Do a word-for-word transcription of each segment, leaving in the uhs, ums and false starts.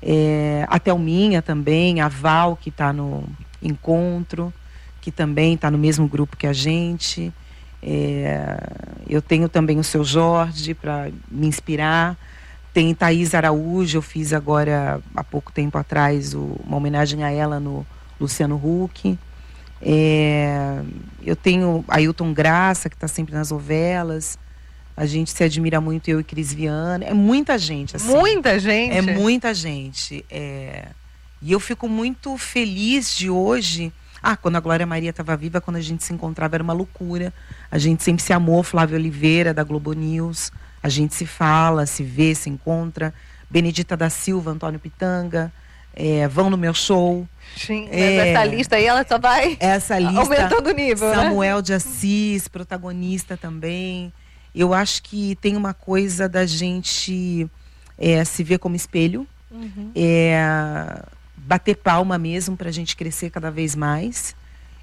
É, a Thelminha também, a Val, que está no Encontro, que também está no mesmo grupo que a gente. É, eu tenho também o Seu Jorge para me inspirar. Tem Thaís Araújo, eu fiz agora, há pouco tempo atrás, o, uma homenagem a ela no Luciano Huck. É, eu tenho Ailton Graça, que está sempre nas novelas. A gente se admira muito, eu e Cris Viana. É muita gente, assim. Muita gente? É muita gente. É... E eu fico muito feliz de hoje... Ah, quando a Glória Maria estava viva, quando a gente se encontrava, era uma loucura. A gente sempre se amou, Flávia Oliveira, da Globo News. A gente se fala, se vê, se encontra. Benedita da Silva, Antônio Pitanga. É, vão no meu show. Sim, é, essa lista aí, ela só vai essa lista, aumentando o nível, Samuel né? de Assis, protagonista também. Eu acho que tem uma coisa da gente é, se ver como espelho, uhum. é, bater palma mesmo para a gente crescer cada vez mais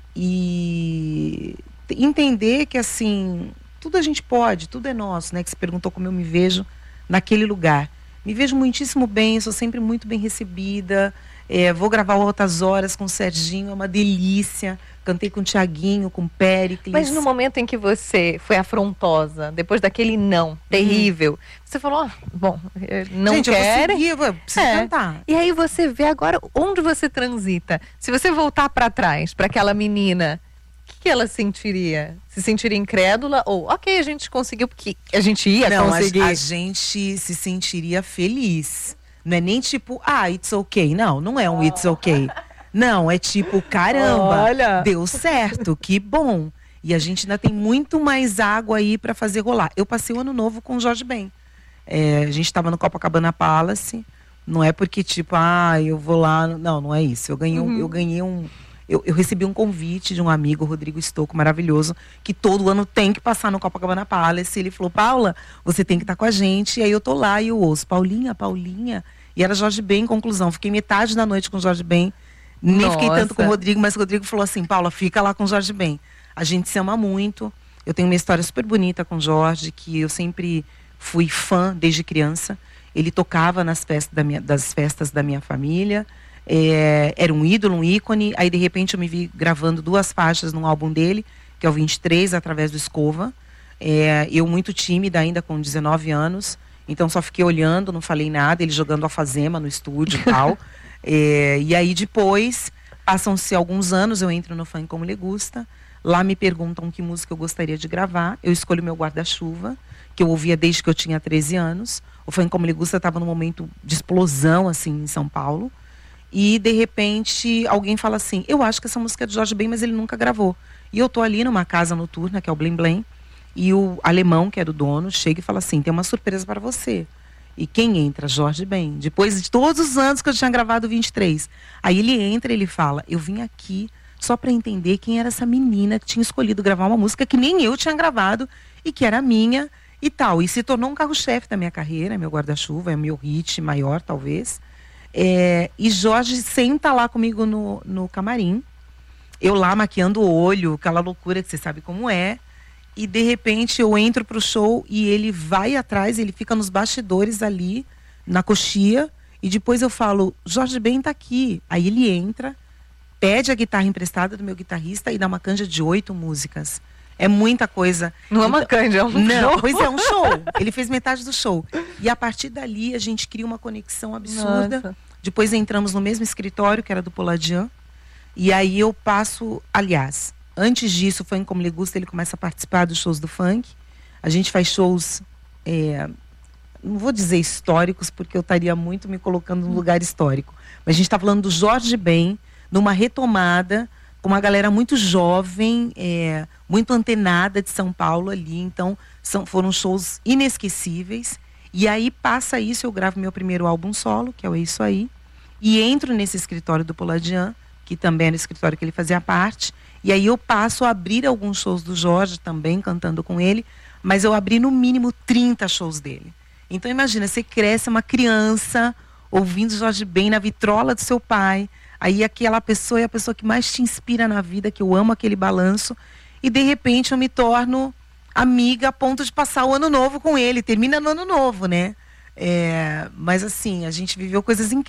e entender que, assim, tudo a gente pode, tudo é nosso, né? Que você perguntou como eu me vejo naquele lugar. Me vejo muitíssimo bem, sou sempre muito bem recebida. É, vou gravar Outras Horas com o Serginho, é uma delícia. Cantei com o Thiaguinho, com o Péricles. Mas no momento em que você foi afrontosa, depois daquele não terrível, hum. você falou, oh, bom, não Gente, quero. Eu vou seguir, eu preciso é. cantar. E aí você vê agora onde você transita. Se você voltar para trás, para aquela menina, o que, que ela sentiria? Se sentiria incrédula ou, ok, a gente conseguiu, porque a gente ia não, conseguir. A, a gente se sentiria feliz. Não é nem tipo, ah, it's okay. Não, não é um it's okay. Não, é tipo, caramba, olha, deu certo, que bom. E a gente ainda tem muito mais água aí para fazer rolar. Eu passei o ano novo com o Jorge Ben. É, a gente estava no Copacabana Palace. Não é porque, tipo, ah, eu vou lá. Não, não é isso. Eu ganhei, uhum. um, eu ganhei um. Eu, eu recebi um convite de um amigo, Rodrigo Stocco, maravilhoso, que todo ano tem que passar no Copacabana Palace. Ele falou, Paula, você tem que estar com a gente. E aí eu tô lá e eu ouço, Paulinha, Paulinha. E era Jorge Ben, em conclusão. Fiquei metade da noite com o Jorge Ben. Nem Nossa. fiquei tanto com o Rodrigo, mas o Rodrigo falou assim, Paula, fica lá com o Jorge Ben. A gente se ama muito. Eu tenho uma história super bonita com o Jorge, que eu sempre fui fã desde criança. Ele tocava nas festas da minha, das festas da minha família. É, era um ídolo, um ícone. Aí, de repente, eu me vi gravando duas faixas num álbum dele, que é o vinte e três, através do Escova. É, eu muito tímida ainda, com dezenove anos. Então, só fiquei olhando, não falei nada. Ele jogando alfazema no estúdio e tal. É, e aí, depois, passam-se alguns anos, eu entro no Funk Como Lhe Gusta. Lá me perguntam que música eu gostaria de gravar. Eu escolho meu Guarda-Chuva, que eu ouvia desde que eu tinha treze anos. O Funk Como Lhe Gusta estava num momento de explosão, assim, em São Paulo. E, de repente, alguém fala assim, eu acho que essa música é de Jorge Ben, mas ele nunca gravou. E eu tô ali numa casa noturna, que é o Blém Blém, e o alemão, que era o dono, chega e fala assim, tem uma surpresa para você. E quem entra? Jorge Ben. Depois de todos os anos que eu tinha gravado o vinte e três. Aí ele entra e ele fala, eu vim aqui só para entender quem era essa menina que tinha escolhido gravar uma música que nem eu tinha gravado e que era minha e tal. E se tornou um carro-chefe da minha carreira, meu Guarda-Chuva, é o meu hit maior, talvez. É, e Jorge senta lá comigo no, no camarim, eu lá maquiando o olho, aquela loucura que você sabe como é, e de repente eu entro pro show e ele vai atrás, ele fica nos bastidores ali, na coxia, e depois eu falo, Jorge Ben tá aqui. Aí ele entra, pede a guitarra emprestada do meu guitarrista e dá uma canja de oito músicas. É muita coisa. Não é uma canja, é um não, show. Pois é, um show. Ele fez metade do show. E a partir dali a gente cria uma conexão absurda. Nossa. Depois entramos no mesmo escritório, que era do Poladian. E aí eu passo, aliás, antes disso, o Funk Como Lhe Gusta, ele começa a participar dos shows do funk. A gente faz shows, é, não vou dizer históricos, porque eu estaria muito me colocando num lugar histórico. Mas a gente está falando do Jorge Ben, numa retomada, com uma galera muito jovem, é, muito antenada de São Paulo ali. Então, são, foram shows inesquecíveis. E aí, passa isso, eu gravo meu primeiro álbum solo, que é o É Isso Aí. E entro nesse escritório do Poladian, que também era o escritório que ele fazia parte. E aí eu passo a abrir alguns shows do Jorge também, cantando com ele. Mas eu abri no mínimo trinta shows dele. Então, imagina, você cresce uma criança ouvindo Jorge Ben na vitrola do seu pai. Aí aquela pessoa é a pessoa que mais te inspira na vida, que eu amo aquele balanço. E de repente eu me torno amiga a ponto de passar o ano novo com ele. Termina no ano novo, né? É, mas assim, a gente viveu coisas incríveis.